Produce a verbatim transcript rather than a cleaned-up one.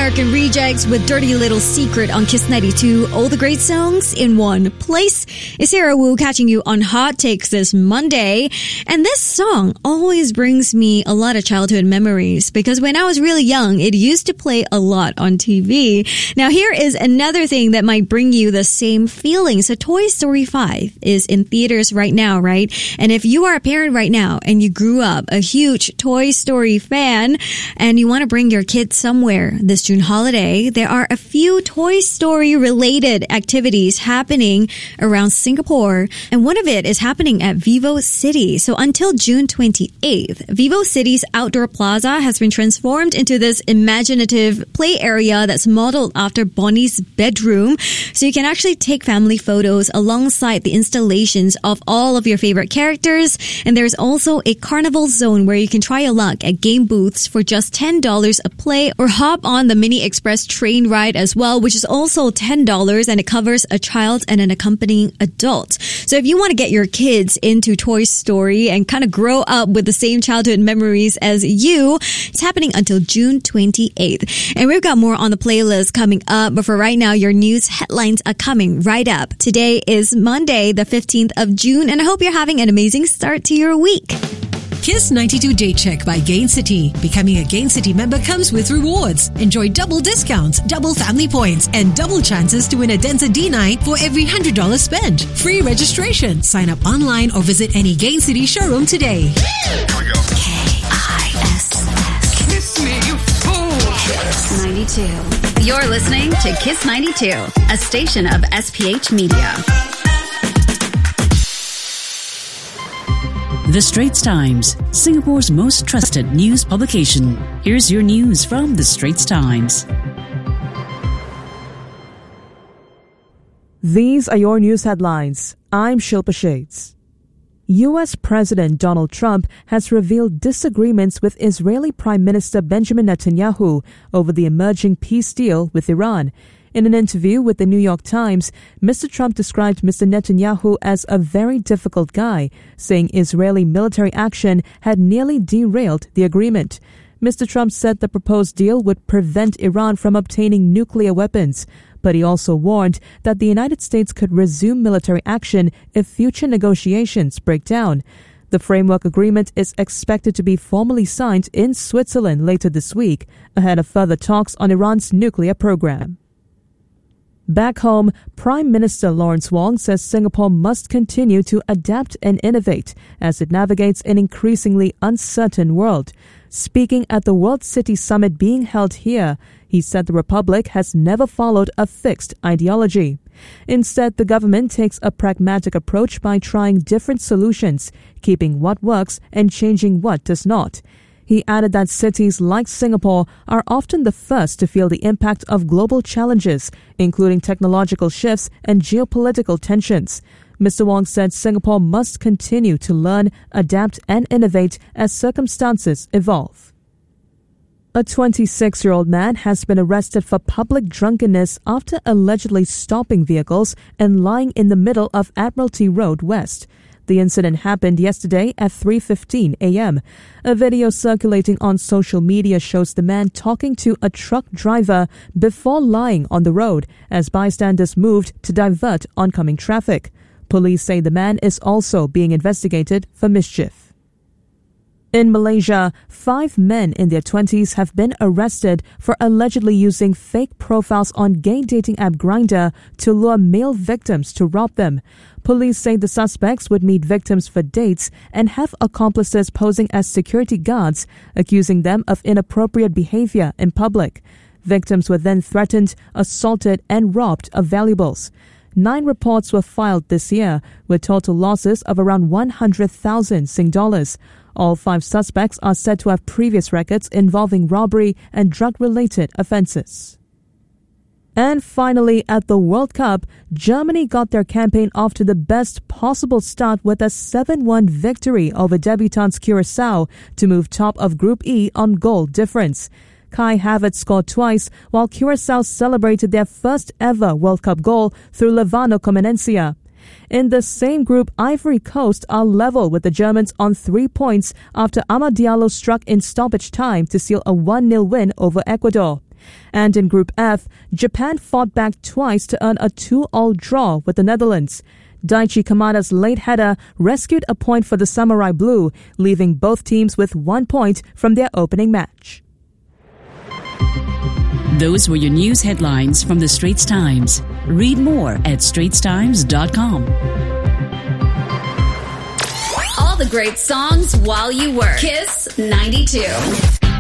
American Rejects with Dirty Little Secret on Kiss ninety-two. All the great songs in one place. It's Sarah Wu catching you on Hot Takes this Monday. And this song always brings me a lot of childhood memories because when I was really young, it used to play a lot on T V. Now here is another thing that might bring you the same feeling. So Toy Story five is in theaters right now, right? And if you are a parent right now and you grew up a huge Toy Story fan and you want to bring your kids somewhere this June holiday, there are a few Toy Story related activities happening around Singapore, and one of it is happening at Vivo City. So until June twenty-eighth, Vivo City's outdoor plaza has been transformed into this imaginative play area that's modeled after Bonnie's bedroom. So you can actually take family photos alongside the installations of all of your favorite characters. And there's also a carnival zone where you can try your luck at game booths for just ten dollars a play, or hop on the Mini Express train ride as well, which is also ten dollars, and it covers a child and an accompanying adult. So if you want to get your kids into Toy Story and kind of grow up with the same childhood memories as you, it's happening until June twenty-eighth. And we've got more on the playlist coming up, but for right now, your news headlines are coming right up. Today is Monday, the fifteenth of June, and I hope you're having an amazing start to your week. Kiss ninety-two Day Check by Gain City. Becoming a Gain City member comes with rewards. Enjoy double discounts, double family points, and double chances to win a Denza D night for every one hundred dollars spent. Free registration. Sign up online or visit any Gain City showroom today. Here we go. K I S S. Kiss me, you fool. Kiss ninety-two. You're listening to Kiss ninety-two, a station of S P H Media. The Straits Times, Singapore's most trusted news publication. Here's your news from The Straits Times. These are your news headlines. I'm Shilpa Shades. U S President Donald Trump has revealed disagreements with Israeli Prime Minister Benjamin Netanyahu over the emerging peace deal with Iran. In an interview with the New York Times, Mister Trump described Mister Netanyahu as a very difficult guy, saying Israeli military action had nearly derailed the agreement. Mister Trump said the proposed deal would prevent Iran from obtaining nuclear weapons, but he also warned that the United States could resume military action if future negotiations break down. The framework agreement is expected to be formally signed in Switzerland later this week, ahead of further talks on Iran's nuclear program. Back home, Prime Minister Lawrence Wong says Singapore must continue to adapt and innovate as it navigates an increasingly uncertain world. Speaking at the World City Summit being held here, he said the Republic has never followed a fixed ideology. Instead, the government takes a pragmatic approach by trying different solutions, keeping what works and changing what does not. He added that cities like Singapore are often the first to feel the impact of global challenges, including technological shifts and geopolitical tensions. Mister Wong said Singapore must continue to learn, adapt, and innovate as circumstances evolve. A twenty-six-year-old man has been arrested for public drunkenness after allegedly stopping vehicles and lying in the middle of Admiralty Road West. The incident happened yesterday at three fifteen a.m. A video circulating on social media shows the man talking to a truck driver before lying on the road as bystanders moved to divert oncoming traffic. Police say the man is also being investigated for mischief. In Malaysia, five men in their twenties have been arrested for allegedly using fake profiles on gay dating app Grindr to lure male victims to rob them. Police say the suspects would meet victims for dates and have accomplices posing as security guards, accusing them of inappropriate behavior in public. Victims were then threatened, assaulted, and robbed of valuables. Nine reports were filed this year, with total losses of around one hundred thousand Sing dollars. All five suspects are said to have previous records involving robbery and drug-related offenses. And finally, at the World Cup, Germany got their campaign off to the best possible start with a seven one victory over debutants Curaçao to move top of Group E on goal difference. Kai Havertz scored twice, while Curaçao celebrated their first ever World Cup goal through Levano Comenencia. In the same group, Ivory Coast are level with the Germans on three points after Amad Diallo struck in stoppage time to seal a one nil win over Ecuador. And in Group F, Japan fought back twice to earn a two-all draw with the Netherlands. Daichi Kamada's late header rescued a point for the Samurai Blue, leaving both teams with one point from their opening match. Those were your news headlines from the Straits Times. Read more at straits times dot com. All the great songs while you work. Kiss ninety-two.